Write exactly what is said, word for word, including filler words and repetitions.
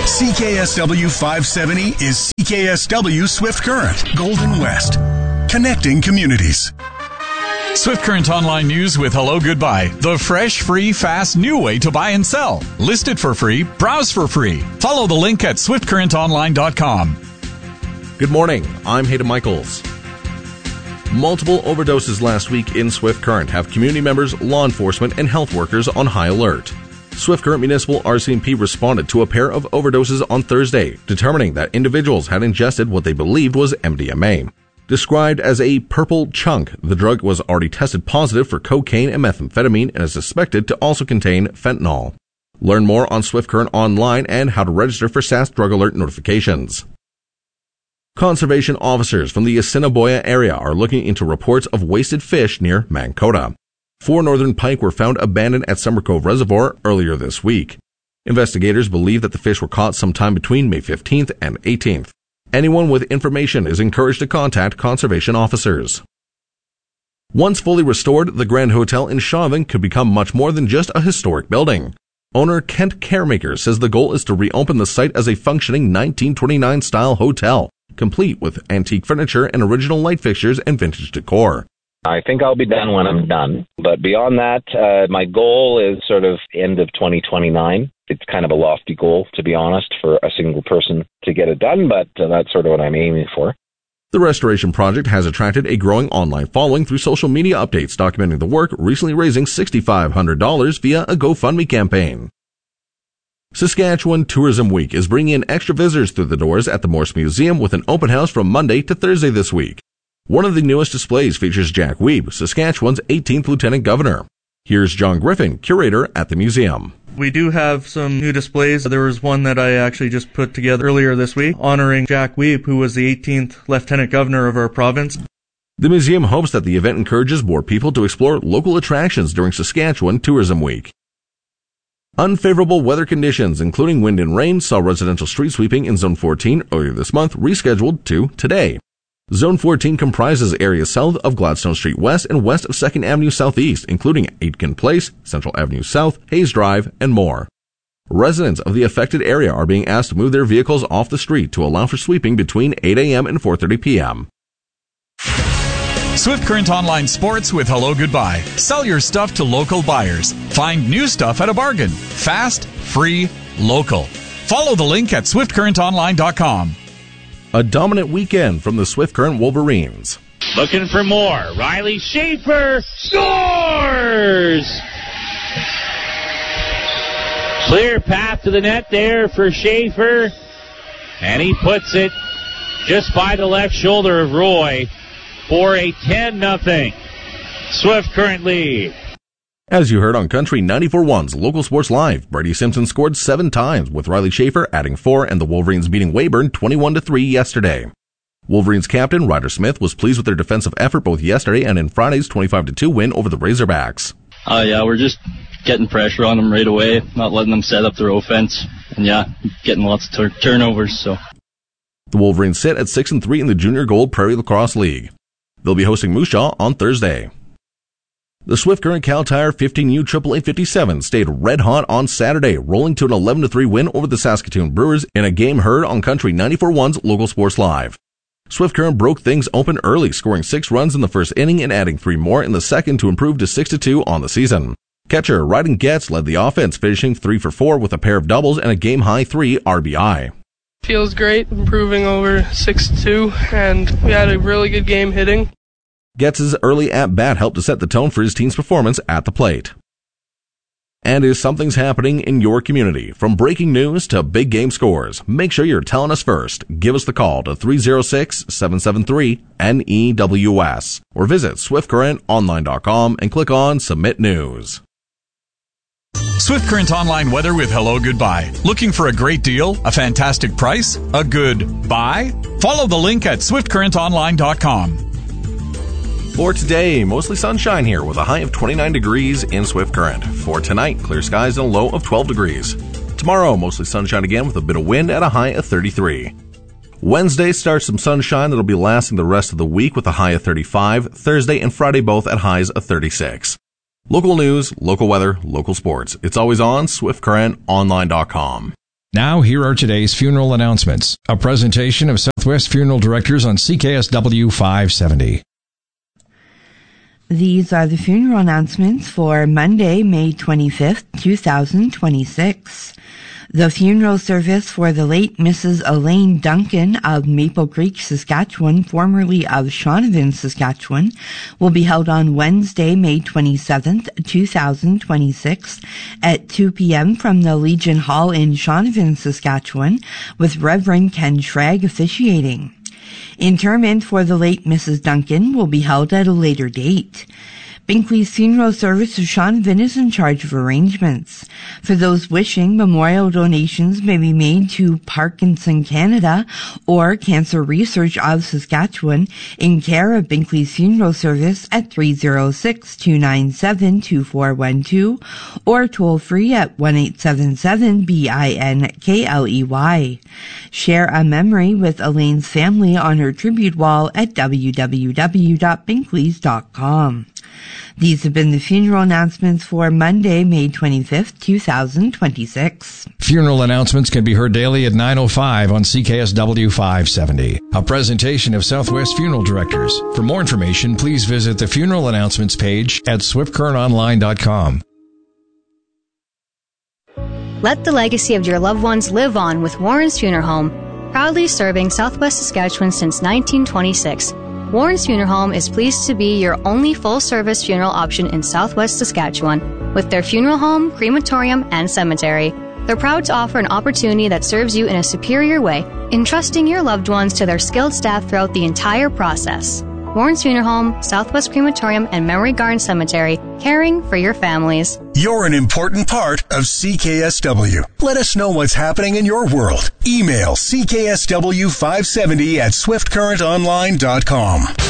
C K S W five seventy is C K S W Swift Current, Golden West, connecting communities. Swift Current Online News with Hello Goodbye, the fresh, free, fast, new way to buy and sell. List it for free, browse for free. Follow the link at swift current online dot com. Good morning, I'm Hayden Michaels. Multiple overdoses last week in Swift Current have community members, law enforcement, and health workers on high alert. Swift Current Municipal R C M P responded to a pair of overdoses on Thursday, determining that individuals had ingested what they believed was M D M A. Described as a purple chunk, the drug was already tested positive for cocaine and methamphetamine and is suspected to also contain fentanyl. Learn more on Swift Current Online and how to register for S A S Drug Alert notifications. Conservation officers from the Assiniboia area are looking into reports of wasted fish near Mankota. Four northern pike were found abandoned at Summer Cove Reservoir earlier this week. Investigators believe that the fish were caught sometime between May fifteenth and eighteenth. Anyone with information is encouraged to contact conservation officers. Once fully restored, the Grand Hotel in Shaunavon could become much more than just a historic building. Owner Kent Caremaker says the goal is to reopen the site as a functioning nineteen twenty-nine style hotel, complete with antique furniture and original light fixtures and vintage decor. I think I'll be done when I'm done. But beyond that, uh, my goal is sort of end of twenty twenty-nine. It's kind of a lofty goal, to be honest, for a single person to get it done, but uh, that's sort of what I'm aiming for. The restoration project has attracted a growing online following through social media updates documenting the work, recently raising six thousand five hundred dollars via a GoFundMe campaign. Saskatchewan Tourism Week is bringing in extra visitors through the doors at the Morse Museum with an open house from Monday to Thursday this week. One of the newest displays features Jack Wiebe, Saskatchewan's eighteenth Lieutenant Governor. Here's John Griffin, curator at the museum. We do have some new displays. There was one that I actually just put together earlier this week, honoring Jack Wiebe, who was the eighteenth Lieutenant Governor of our province. The museum hopes that the event encourages more people to explore local attractions during Saskatchewan Tourism Week. Unfavorable weather conditions, including wind and rain, saw residential street sweeping in Zone fourteen earlier this month rescheduled to today. Zone fourteen comprises areas south of Gladstone Street West and west of second Avenue Southeast, including Aitken Place, Central Avenue South, Hayes Drive, and more. Residents of the affected area are being asked to move their vehicles off the street to allow for sweeping between eight a.m. and four thirty p.m. Swift Current Online Sports with Hello Goodbye. Sell your stuff to local buyers. Find new stuff at a bargain. Fast, free, local. Follow the link at swift current online dot com. A dominant weekend from the Swift Current Wolverines. Looking for more. Riley Schaefer scores! Clear path to the net there for Schaefer. And he puts it just by the left shoulder of Roy for a ten nothing Swift Current lead. As you heard on Country ninety-four point one's Local Sports Live, Brady Simpson scored seven times, with Riley Schaefer adding four and the Wolverines beating Weyburn twenty-one to three yesterday. Wolverines captain Ryder Smith was pleased with their defensive effort both yesterday and in Friday's twenty-five to two win over the Razorbacks. Uh, yeah, we're just getting pressure on them right away, not letting them set up their offense, and yeah, getting lots of tur- turnovers. So the Wolverines sit at six and three in the Junior Gold Prairie Lacrosse League. They'll be hosting Moose Jaw on Thursday. The Swift Current Cal Tire fifteen U triple A fifty-seven stayed red hot on Saturday, rolling to an eleven to three win over the Saskatoon Brewers in a game heard on Country ninety-four point one's Local Sports Live. Swift Current broke things open early, scoring six runs in the first inning and adding three more in the second to improve to six to two on the season. Catcher Ryden Getz led the offense, finishing three for four with a pair of doubles and a game-high three R B I. Feels great, improving over six to two, and we had a really good game hitting. Getz's early at-bat helped to set the tone for his team's performance at the plate. And if something's happening in your community, from breaking news to big game scores, make sure you're telling us first. Give us the call to three oh six, seven seven three, N E W S or visit swift current online dot com and click on Submit News. Swift Current Online weather with Hello Goodbye. Looking for a great deal? A fantastic price? A good buy? Follow the link at swift current online dot com. For today, mostly sunshine here with a high of twenty-nine degrees in Swift Current. For tonight, clear skies and a low of twelve degrees. Tomorrow, mostly sunshine again with a bit of wind at a high of thirty-three. Wednesday starts some sunshine that'll be lasting the rest of the week with a high of thirty-five. Thursday and Friday both at highs of thirty-six. Local news, local weather, local sports. It's always on swift current online dot com. Now, here are today's funeral announcements. A presentation of Southwest Funeral Directors on C K S W five seventy. These are the funeral announcements for Monday, May twenty-fifth, two thousand twenty-six. The funeral service for the late Missus Elaine Duncan of Maple Creek, Saskatchewan, formerly of Shaunavon, Saskatchewan, will be held on Wednesday, May twenty-seventh, two thousand twenty-six at two p.m. from the Legion Hall in Shaunavon, Saskatchewan, with Reverend Ken Schrag officiating. Interment for the late Missus Duncan will be held at a later date. Binkley's Funeral Service of Shaunavon is in charge of arrangements. For those wishing, memorial donations may be made to Parkinson Canada or Cancer Research of Saskatchewan in care of Binkley's Funeral Service at three oh six, two nine seven, two four one two or toll free at one eight seven seven B I N K L E Y. Share a memory with Elaine's family on her tribute wall at w w w dot binkleys dot com. These have been the funeral announcements for Monday, May twenty-fifth, two thousand twenty-six. Funeral announcements can be heard daily at nine oh five on C K S W five seventy. A presentation of Southwest Funeral Directors. For more information, please visit the funeral announcements page at swift current online dot com. Let the legacy of your loved ones live on with Warren's Funeral Home, proudly serving Southwest Saskatchewan since nineteen twenty-six. Warren's Funeral Home is pleased to be your only full-service funeral option in Southwest Saskatchewan. With their funeral home, crematorium, and cemetery, they're proud to offer an opportunity that serves you in a superior way, entrusting your loved ones to their skilled staff throughout the entire process. Warren's Funeral Home, Southwest Crematorium, and Memory Garden Cemetery, caring for your families. You're an important part of C K S W. Let us know what's happening in your world. Email C K S W five seventy at swift current online dot com.